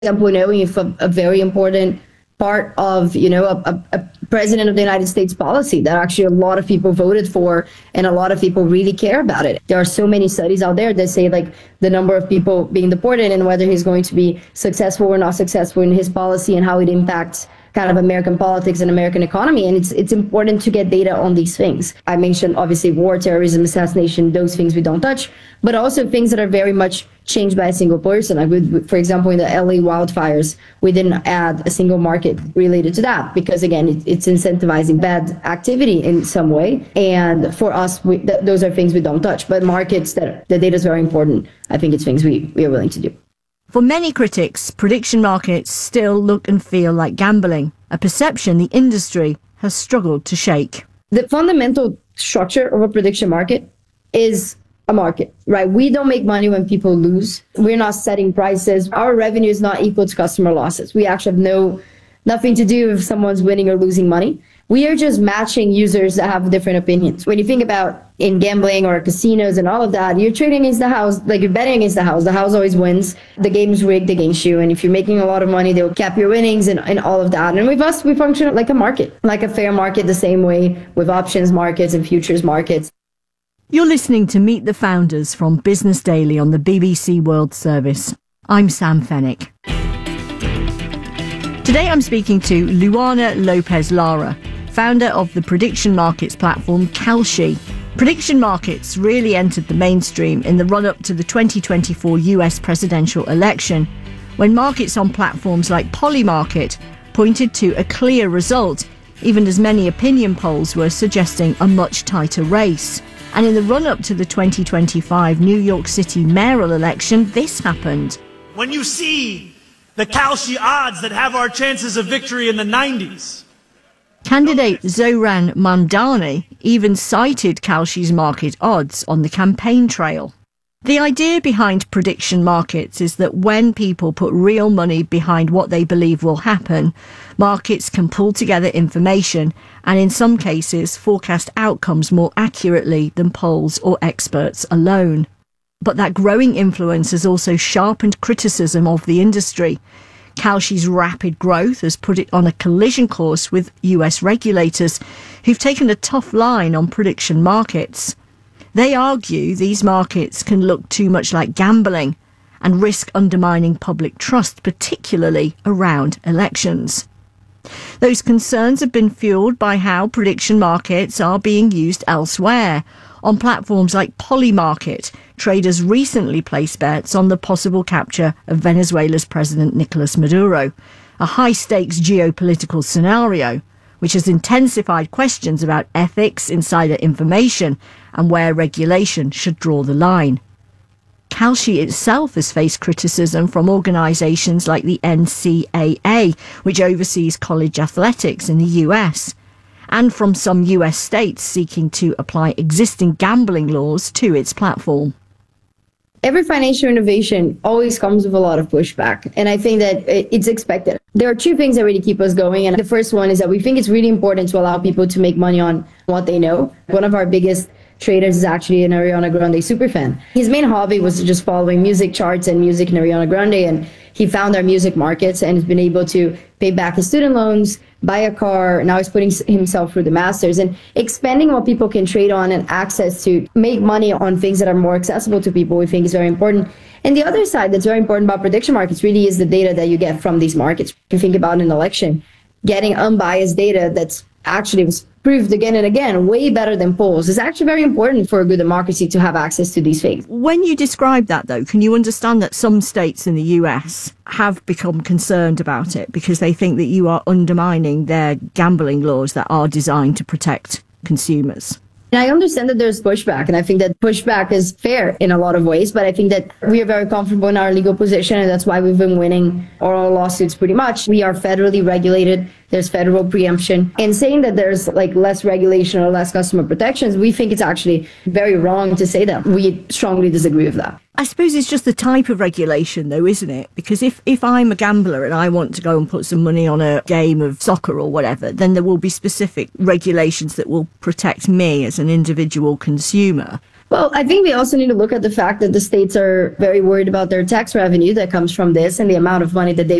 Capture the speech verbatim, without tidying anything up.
example, you know, if a, a very important part of, you know, a, a president of the United States policy that actually a lot of people voted for and a lot of people really care about it. There are so many studies out there that say like the number of people being deported and whether he's going to be successful or not successful in his policy and how it impacts kind of American politics and American economy. And it's it's important to get data on these things. I mentioned obviously war, terrorism, assassination, those things we don't touch, but also things that are very much changed by a single person. Like with, for example, in the L A wildfires, we didn't add a single market related to that because, again, it, it's incentivizing bad activity in some way. And for us, we, th- those are things we don't touch. But markets, that the data is very important. I think it's things we, we are willing to do. For many critics, prediction markets still look and feel like gambling, a perception the industry has struggled to shake. The fundamental structure of a prediction market is a market, right? We don't make money when people lose. We're not setting prices. Our revenue is not equal to customer losses. We actually have no nothing to do if someone's winning or losing money. We are just matching users that have different opinions. When you think about in gambling or casinos and all of that, you're trading against the house, like you're betting against the house. The house always wins. The game's rigged against you. And if you're making a lot of money, they'll cap your winnings and, and all of that. And with us, we function like a market, like a fair market, the same way with options markets and futures markets. You're listening to Meet the Founders from Business Daily on the B B C World Service. I'm Sam Fennick. Today I'm speaking to Luana Lopez Lara, founder of the prediction markets platform Kalshi. Prediction markets really entered the mainstream in the run-up to the twenty twenty-four U S presidential election, when markets on platforms like Polymarket pointed to a clear result, even as many opinion polls were suggesting a much tighter race. And in the run-up to the twenty twenty-five New York City mayoral election, this happened. When you see the Kalshi odds that have our chances of victory in the nineties. Candidate Zohran Mamdani even cited Kalshi's market odds on the campaign trail. The idea behind prediction markets is that when people put real money behind what they believe will happen, markets can pull together information and in some cases forecast outcomes more accurately than polls or experts alone. But that growing influence has also sharpened criticism of the industry. Kalshi's rapid growth has put it on a collision course with U S regulators who've taken a tough line on prediction markets. They argue these markets can look too much like gambling and risk undermining public trust, particularly around elections. Those concerns have been fueled by how prediction markets are being used elsewhere. On platforms like Polymarket, traders recently placed bets on the possible capture of Venezuela's President Nicolas Maduro, a high-stakes geopolitical scenario, which has intensified questions about ethics, insider information, and where regulation should draw the line. Kalshi itself has faced criticism from organisations like the N C A A, which oversees college athletics in the U S, and from some U S states seeking to apply existing gambling laws to its platform. Every financial innovation always comes with a lot of pushback, and I think that it's expected. There are two things that really keep us going, and the first one is that we think it's really important to allow people to make money on what they know. One of our biggest traders is actually an Ariana Grande superfan. His main hobby was just following music charts and music in Ariana Grande, and he found our music markets and has been able to pay back his student loans, buy a car. Now he's putting himself through the masters and expanding what people can trade on and access to make money on things that are more accessible to people, we think is very important. And the other side that's very important about prediction markets really is the data that you get from these markets. If you think about an election, getting unbiased data that's actually was proved again and again way better than polls is actually very important for a good democracy to have access to these things. When you describe that, though, can you understand that some states in the U S have become concerned about it because they think that you are undermining their gambling laws that are designed to protect consumers? And I understand that there's pushback, and I think that pushback is fair in a lot of ways, but I think that we are very comfortable in our legal position, and that's why we've been winning all lawsuits pretty much. We are federally regulated. There's federal preemption. And saying that there's like less regulation or less customer protections, we think it's actually very wrong to say that. We strongly disagree with that. I suppose it's just the type of regulation, though, isn't it? Because if, if I'm a gambler and I want to go and put some money on a game of soccer or whatever, then there will be specific regulations that will protect me as an individual consumer. Well, I think we also need to look at the fact that the states are very worried about their tax revenue that comes from this and the amount of money that they